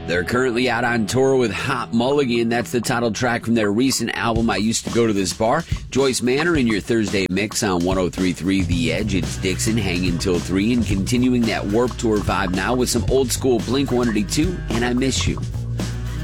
They're currently out on tour with Hot Mulligan. That's the title track from their recent album, I Used to Go to This Bar. Joyce Manor in your Thursday mix on 103.3 The Edge. It's Dixon hanging till 3 and continuing that Warped Tour vibe now with some old school Blink-182 and I Miss You.